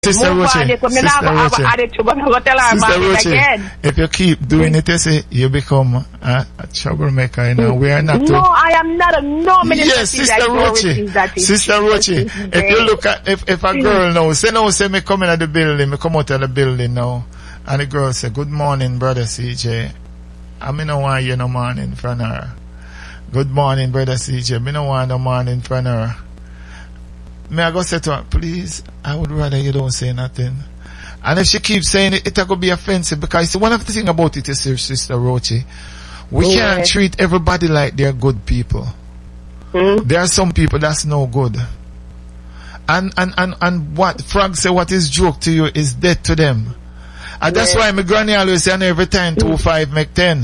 Sister Roche, if you keep doing it, you say you become a troublemaker. You know, we are not. No, I am not a Yes, Sister Roche. Sister Roche, if you look at if a girl now say me come in at the building, me come out of the building now, and the girl say, "Good morning, brother CJ." I me no want you no morning from her. Good morning, brother CJ. Me no want no morning from her. May I go say to her, please, I would rather you don't say nothing. And if she keeps saying it, it could be offensive, because one of the things about it is, Sister Roche, we can't treat everybody like they're good people. There are some people that's no good. And what Frog say, what is joke to you is dead to them. And that's why my granny always say, every time 2 5 make 10.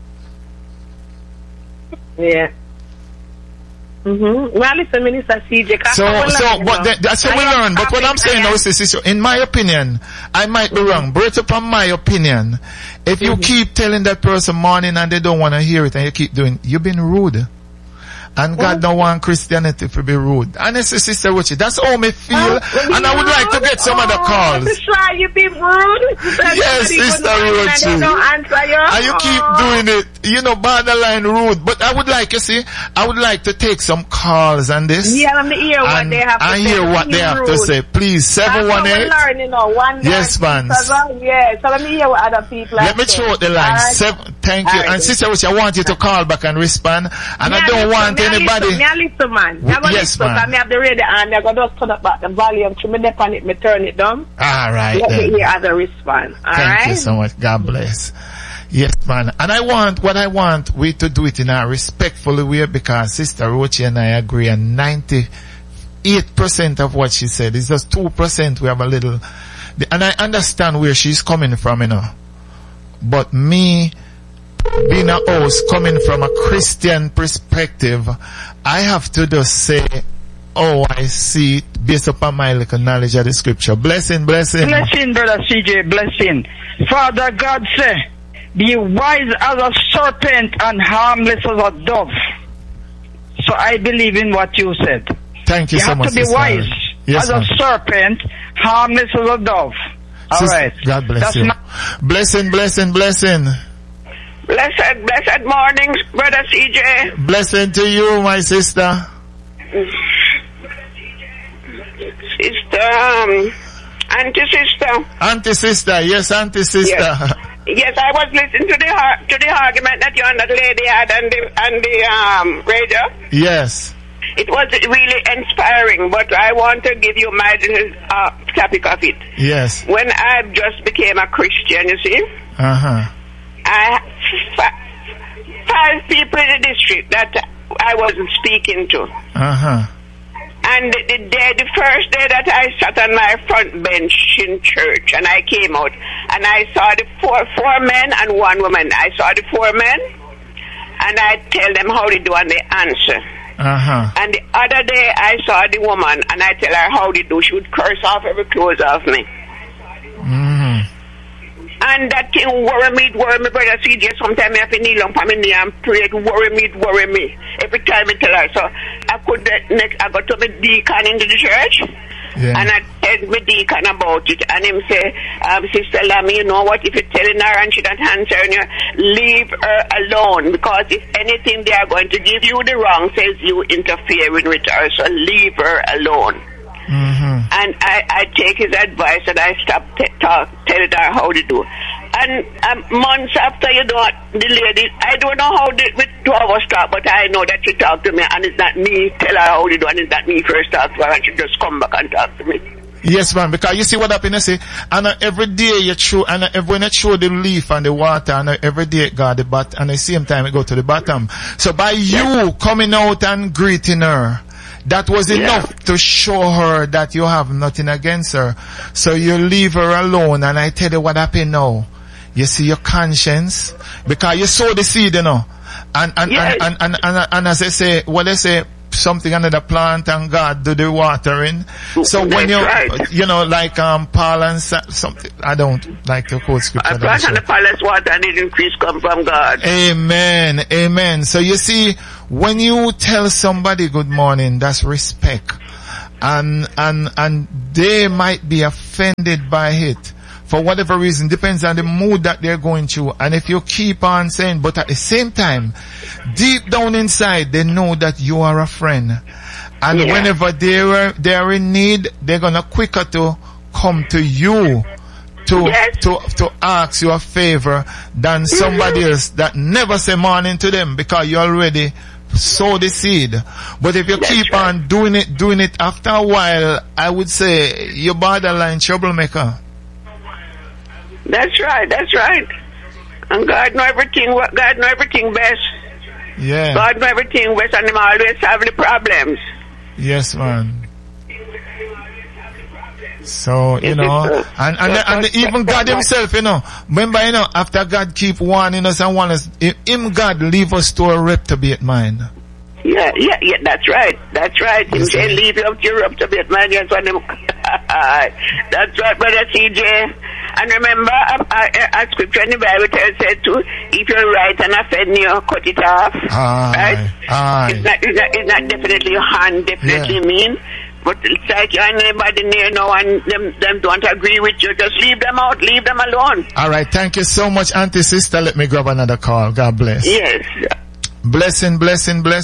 Yeah. Well, listen, Minister CJ. That's what we learn. But what I'm saying now, sister, in my opinion, I might be wrong, but it's upon my opinion. If you keep telling that person morning and they don't want to hear it, and you keep doing, you've been rude. And God don't want Christianity to be rude. Honestly, Sister Roche, that's how me feel. And I would like to get some other calls. You be rude? Yes, Sister Roche. And you keep doing it, borderline rude. But I would like, I would like to take some calls on this. Yeah, let me hear what they have to say. I hear what they have to say. Please, 718. Yes, man. Yeah, so let me hear what other people Let me throw the line. Thank you. And Sister Roche, I want you to call back and respond. And I don't want anybody. Listen, man. Yes, man. I have the radio and I'm going to turn up back the volume. To me, me turn it down. All right. Let me hear other response. Thank you so much. God bless. Yes, man. And what I want, we to do it in a respectful way, because Sister Roche and I agree on 98% of what she said. It's just 2% we have a little, and I understand where she's coming from, But me, being a host, coming from a Christian perspective, I have to just say, I see it based upon my little knowledge of the scripture. Blessing. Blessing, brother CJ, blessing. Father God say, be wise as a serpent and harmless as a dove. So I believe in what you said. Thank you so much. You have to be wise as a serpent, harmless as a dove. All right. God bless you. Blessing. Blessed morning, brother CJ. Blessing to you, my sister. Auntie sister. Yes, auntie sister. Yes, I was listening to the argument that you and that lady had on the radio. Yes. It was really inspiring, but I want to give you my topic of it. Yes. When I just became a Christian, you see. I had 5 people in the district that I wasn't speaking to. And the first day that I sat on my front bench in church, and I came out, and I saw the four men and 1 woman. I saw the 4 men, and I tell them how they do, and they answer. And the other day I saw the woman, and I tell her how they do. She would curse off every clothes off me. And that thing worry me, brother CJ. Sometimes I have to kneel on my knee and pray. It worry me. Every time I tell her. So I got to my deacon into the church. Yeah. And I tell my deacon about it. And him say, Sister Lammy, you know what? If you're telling her and she not answering you, leave her alone. Because if anything they are going to give you the wrong, says you interfering with her. So leave her alone. And I take his advice and I stop telling her how to do. And months after, the lady, I don't know how the 2 of us talk, but I know that she talked to me, and it's not me tell her how to do, and it's not me first talk to her, and she just come back and talk to me. Yes, man, because you see what happened, and every day you throw, and when you throw the leaf and the water, and every day it got the bottom, and at the same time it go to the bottom. So by you coming out and greeting her, that was enough to show her that you have nothing against her. So you leave her alone, and I tell you what happened now. You see your conscience, because you sow the seed, and as they say, they say something under the plant and God do the watering. So when like Paul and something, I don't like to quote scripture. A plant and the palace water and the increase come from God. Amen. So you see, when you tell somebody good morning, that's respect. and they might be offended by it for whatever reason. Depends on the mood that they're going through. And if you keep on saying, but at the same time, deep down inside, they know that you are a friend. And whenever they're in need, they're gonna quicker to come to you to ask you a favor than somebody else that never say morning to them, because you already sow the seed. But if you keep on doing it after a while, I would say you're borderline troublemaker. That's right. And God know everything best. Yeah. God know everything best, and him always have the problems. Yes, man. So, you know, and even God himself, you know, remember, you know, after God keep warning us and warning us, him God leave us to a reprobate mind. Yeah, that's right. Him say leave you up to your reprobate mind. That's what him, that's right, Brother CJ. And remember, a scripture in the Bible said too, if you write and offend you, cut it off. Right? It's not definitely hand, definitely mean. But it's like you and anybody near now and them don't agree with you. Just leave them out. Leave them alone. All right. Thank you so much, Auntie Sister. Let me grab another call. God bless. Yes. Blessing. Brother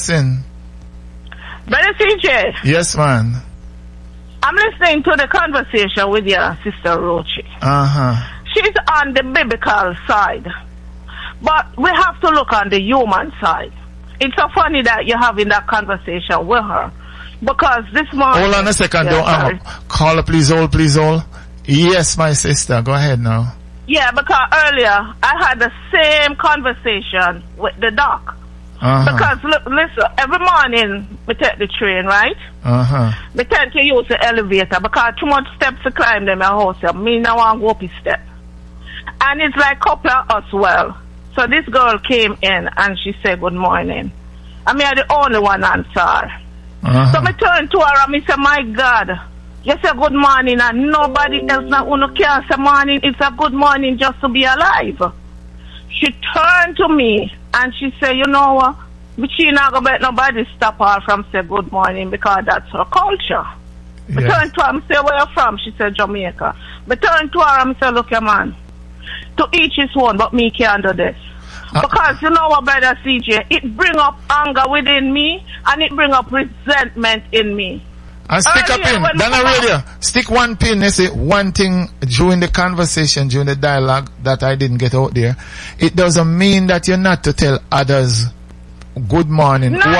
CJ. Yes, man. I'm listening to the conversation with your sister Rochi. She's on the biblical side. But we have to look on the human side. It's so funny that you're having that conversation with her. Because this morning... Hold on a second. Caller, please hold. Yes, my sister. Go ahead now. Yeah, because earlier I had the same conversation with the doc. Because look, listen, every morning we take the train, right? We tend to use the elevator because too much steps to climb them at house. Me now want to go up his step. And it's like couple of us well. So this girl came in and she said good morning. I mean, I'm the only one answer. So I turned to her and I said, my God, you say good morning and nobody else not want to care say morning. It's a good morning just to be alive. She turned to me and she said, you know what? She not going to let nobody stop her from say good morning because that's her culture. I turned to her and said, where you from? She said, Jamaica. I turned to her and said, look, your man, to each his own, but me can't do this. Because you know what, Brother CJ, it bring up anger within me and it bring up resentment in me. And stick a pin, Dana Radio, stick one pin. They say one thing during the conversation, during the dialogue that I didn't get out there. It doesn't mean that you're not to tell others good morning. No,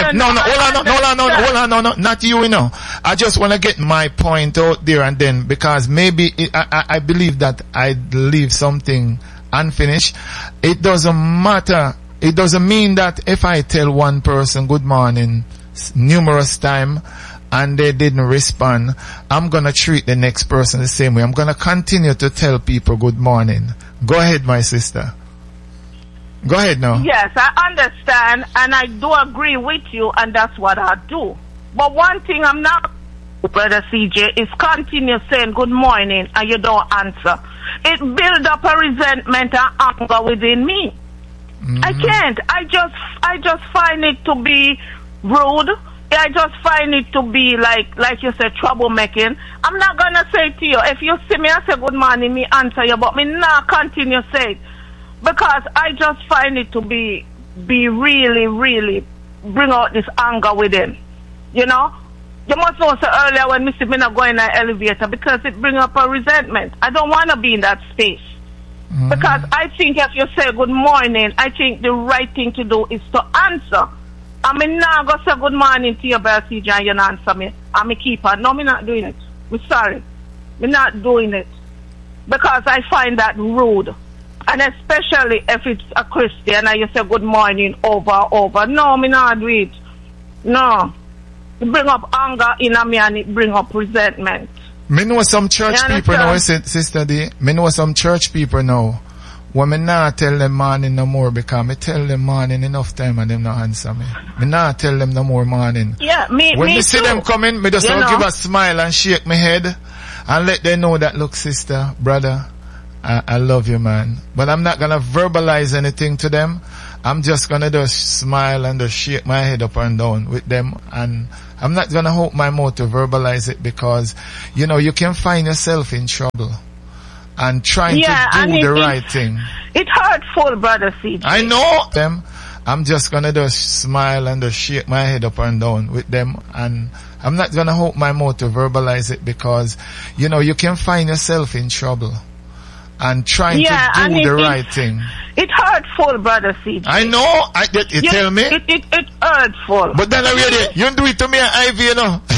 not you, you know. I just want to get my point out there and then, because maybe I believe that I leave something unfinished. It doesn't matter. It doesn't mean that if I tell one person good morning numerous times and they didn't respond, I'm going to treat the next person the same way. I'm going to continue to tell people good morning. Go ahead, my sister. Go ahead now. Yes, I understand and I do agree with you, and that's what I do. But one thing I'm not, Brother CJ, is continue saying good morning and you don't answer. It builds up a resentment and anger within me. I can't. I just find it to be rude. I just find it to be like you said, troublemaking. I'm not gonna say to you, if you see me and say good morning, me answer you, but me not continue say it. Because I just find it to be really, really bring out this anger within. You know? You must know so earlier when me see me not going in the elevator because it bring up a resentment. I don't want to be in that space. Because I think if you say good morning, I think the right thing to do is to answer. I mean, now go say good morning to your brother CJ and you not answer me. I'm a keeper. No, me not doing it. I'm sorry. Me not doing it. Because I find that rude. And especially if it's a Christian and you say good morning over. No, me not do it. No. It bring up anger in me and it bring up resentment. Me know some church people now, Sister D. Me know some church people now. When me not tell them morning no more because me tell them morning enough time and them not answer me. Me not tell them no more morning. Yeah, me when me too. See them coming, me just give a smile and shake my head and let them know that, look, sister, brother, I love you, man. But I'm not gonna verbalize anything to them. I'm just gonna just smile and just shake my head up and down with them, and I'm not gonna hold my mouth to verbalize it, because, you know, you can find yourself in trouble and trying to do the right thing. It's hurtful, Brother CJ. I know them. I'm just gonna just smile and just shake my head up and down with them, and I'm not gonna hold my mouth to verbalize it, because, you know, you can find yourself in trouble and trying to do the right thing. It's hurtful, Brother CJ. I know. You tell me. It's hurtful. But then already, you do it to me and Ivy, you know.